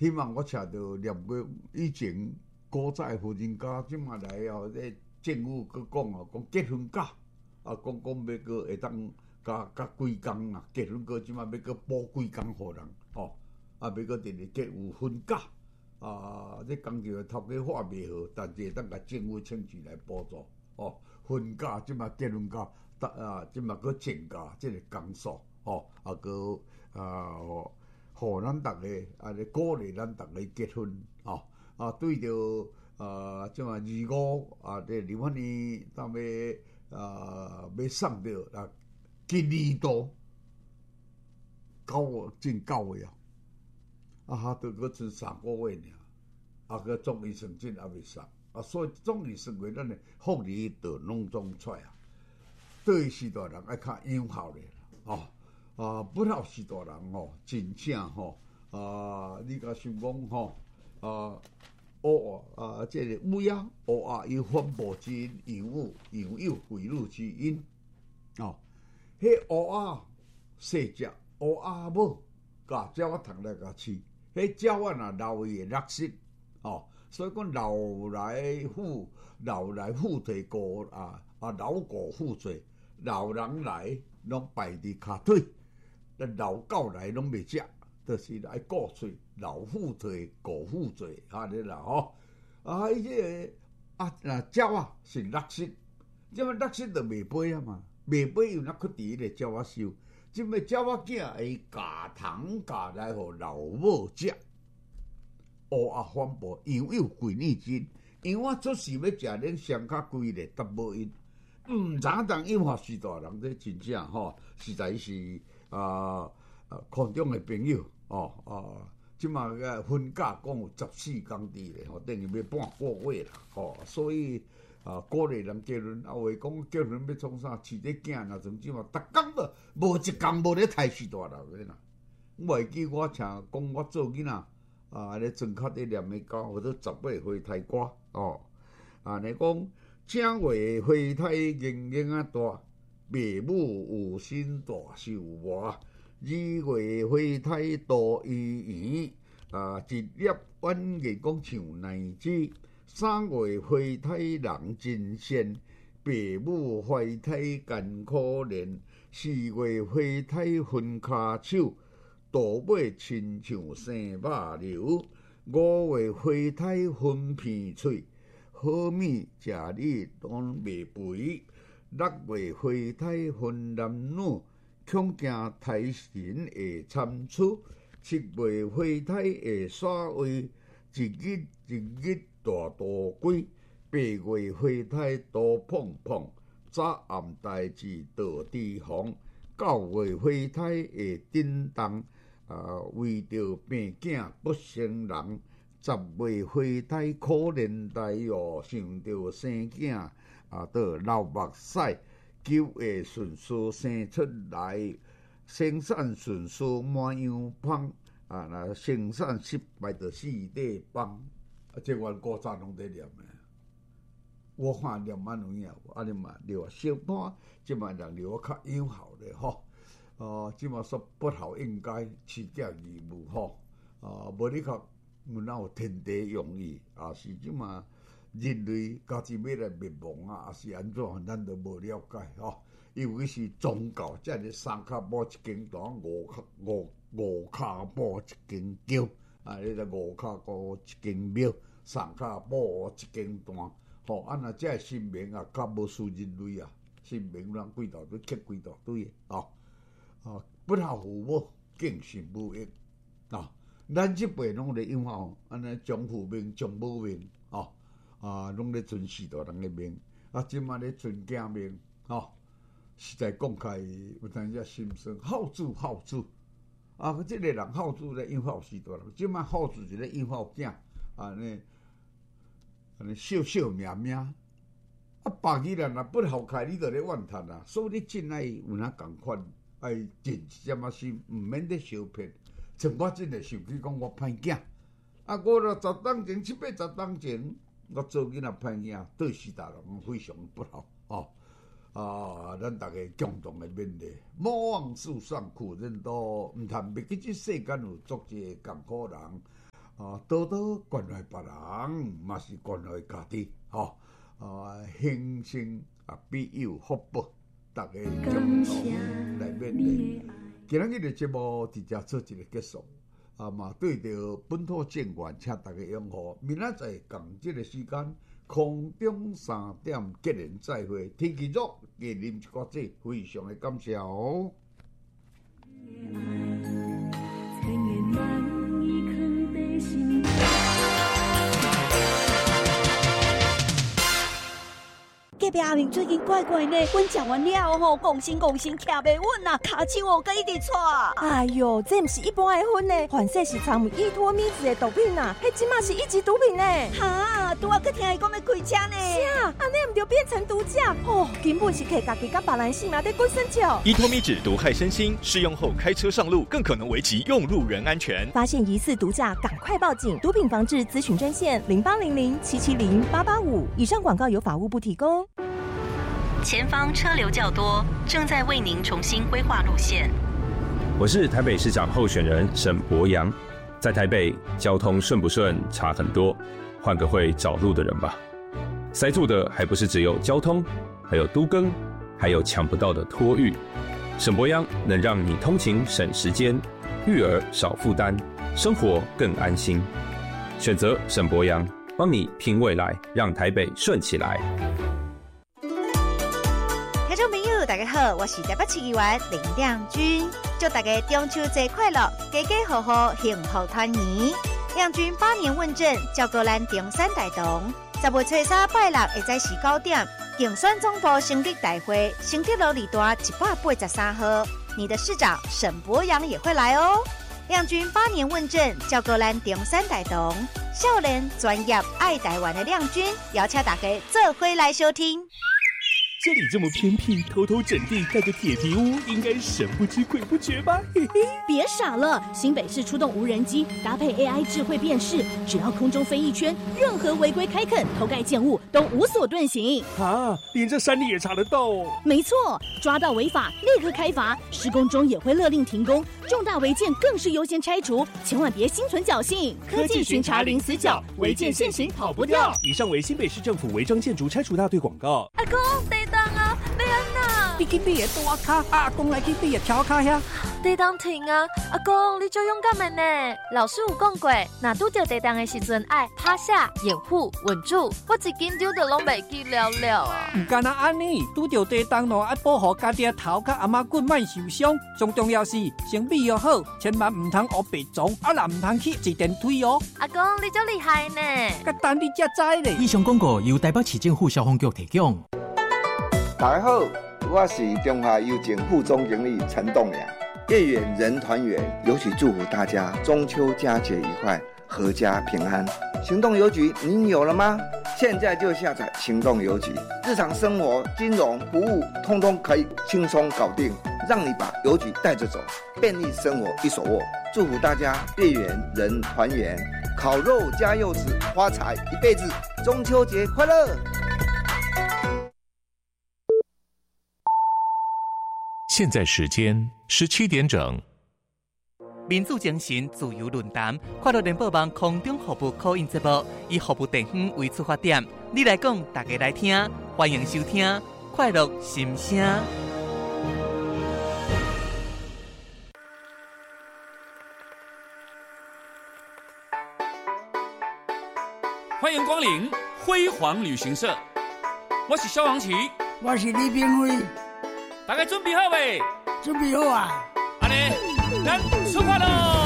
希望我车着念过以前古早富人家，即马来哦，这政府佮讲哦，讲结婚假，啊，讲要个会当加几工啊，结婚个即马要个补几工互人哦，啊，要个直直结有婚假啊，这工就头家话袂好，但是会当甲政府请钱来补助哦，婚假即马结婚假，即马佮增加即个工数哦，啊佮互咱逐个鼓励咱逐个结婚哦，啊对着即嘛25这离婚年当要送着啊，今年度9月啊，哈都搁剩3个月尔，啊，搁总预算金还未送啊，所以总预算为咱的福利都拢总出啊，对时代人爱较有效咧啦，哦，不孝时代人哦，真正吼你甲想讲吼这个乌鸦有反哺之因，羊有回路之因哦。迄乌细只乌某，甲鸟仔虫来甲饲，迄鸟仔若老伊会落失哦。所以讲老来富体固老骨富贵，老人来拢摆伫骹腿，老狗来拢袂食。就是来顾喙，老虎退，顾虎罪，你啦吼。伊这个鸟是落失，即么落失就袂飞啊嘛，袂飞又哪去伫迄个鸟收？即么鸟囝会夹虫夹来互老母食。反哺，羊有贵逆金，羊做事要食恁上较贵咧，得无因。知当有法时代人这真正吼，实在是空中的朋友即马个婚假讲有14工伫咧，等于要半个月啦，所以鼓励人结婚，话讲结婚要创啥，饲只囝若从即马，逐工都无一工无咧刣时代人啦。我会记我请讲我做囡仔咧庄脚咧念的教，或者10月花胎歌你讲正月花胎盈盈大，父母有心大寿活。2月花胎多圆圆，1粒晚月讲像奶子，3月花胎人真仙，父母怀胎艰可怜，4月花胎分骹手，倒尾亲像生肉瘤，5月花胎分片喙，好米食你拢袂肥，6月花胎分男女。恐惊胎神会参出，7月花胎会耍位，一日一日大多归，8月花胎多碰碰，早暗代志道地方，9月花胎会震动，为着病囝不生人，10月花胎可怜代哦，想着生囝倒流目屎。9月顺序生出来，生产顺序满样芳若生产失败就四地帮这阮古早拢在念的。我看念蛮容易你嘛留小潘，即嘛人留较有效咧即嘛说不好应该持家义务无你较哪有天地容易是即嘛。人类家己要来灭亡也是安怎？咱都无了解尤其是宗教，即个3脚步一间堂，5脚步一间桥你个5脚步一间庙，3脚步一间段若这神明较无输人类神明人几大堆刻几大堆不孝父母，敬神母益咱这辈拢咧用安尼将父命，将母命拢咧存时代人的命即马咧存囝命实在讲开有当时心酸，孝子即个人孝子咧用孝时代人，即马孝子是咧用孝囝安尼笑命命别人若不孝开，你就咧怨叹所以你真爱有哪共款，爱尽一点心，毋免咧相骗。像我真诶想起讲我歹囝50当前7、8、10当前。我做囡仔歹囝，对时代人非常不好咱大家共同的勉励，莫忘世上苦人多，毋通袂记这世间有足济艰苦人多多关怀别人，嘛是关怀家己，兴盛必有福报，大家共同来面对。今日的节目直接做一个结束，嘛对着本土政权，请大家拥护。明仔载同这个时间，空中3点结连再会。天气热，给啉一寡酒，非常的感谢哦。 隔壁阿明最近怪怪呢，阮食完了吼，讲心徛袂稳啊，骹手哦，佮一直喘。 哎哟，这毋是一般的薰呢，反正是掺有依托咪子的毒品啊，迄即马是一级毒品呢。 哈，拄仔佮听伊讲要开车呢。 是啊，安尼毋就变成毒驾哦，根本是摕家己甲别人性命在滚身脚。 依托咪酯毒害身心，使用后开车上路更可能危及用路人安全。 发现疑似毒驾，赶快报警。毒品防治咨询专线0800770885。以上广告由法务部提供。 前方车流较多，正在为您重新规划路线。 我是台北市长候选人沈伯洋，在台北交通顺不顺差很多，换个会找路的人吧。塞住的还不是只有交通，还有都更，还有抢不到的托育。沈伯洋能让你通勤省时间，育儿少负担，生活更安心。选择沈伯洋，帮你拼未来，让台北顺起来。 听众朋友大家好，我是台北市议员林亮君，祝大家中秋节快乐，家家户户幸福团圆。亮君8年问政，照顾咱中山大同。10月初3拜六下早时9点，竞选总部成立大会，成绩路二段183号，你的市长沈伯洋也会来哦。亮君8年问政，照顾咱中山大同。少年专业爱台湾的亮君，邀请大家做伙来收听。 这里这么偏僻，偷偷整地盖个铁皮屋，应该神不知鬼不觉吧？嘿嘿， 别傻了！新北市出动无人机，搭配 AI 智慧辨识，只要空中飞一圈，任何违规开垦、偷盖建物都无所遁形。 啊，连这山里也查得到哦！ 没错，抓到违法立刻开罚，施工中也会勒令停工，重大违建更是优先拆除，千万别心存侥幸。 科技巡查零死角，违建现行跑不掉。以上为新北市政府违章建筑拆除大队广告。 阿公，地动啊，要安那？ 你去你的大卡，阿公来去你的桥卡遐。 地动停啊！阿公，你就勇敢的呢。老师有讲过，若拄到地动的时阵，爱趴下、掩护、稳住。我一紧张就拢袂记了了啊！ 唔干那安尼，拄到地动咯，爱保护家己的头甲阿妈骨莫受伤。最重要是身体要好，千万唔通学白撞，啊啦唔通去坐电梯哦。 阿公，你真厉害呢！ 甲等你才知咧。 以上广告由台北市政府消防局提供。 大家好，我是中华邮政副总经理陈栋梁。月圆人团圆，尤其祝福大家中秋佳节愉快，阖家平安。行动邮局您有了吗？现在就下载行动邮局，日常生活、金融服务通通可以轻松搞定，让你把邮局带着走，便利生活一手握。祝福大家月圆人团圆，烤肉加柚子，发财一辈子，中秋节快乐！ 现在时间17点整。 民主精神自由论坛，快乐联播网空中服务call in节目，以服务地方为出发点，你来讲，大家来听，欢迎收听快乐心声。 欢迎光临辉煌旅行社，我是萧煌奇， 我是李炳辉。 大家准备好未？ 准备好啊！ 安尼，咱出发喽！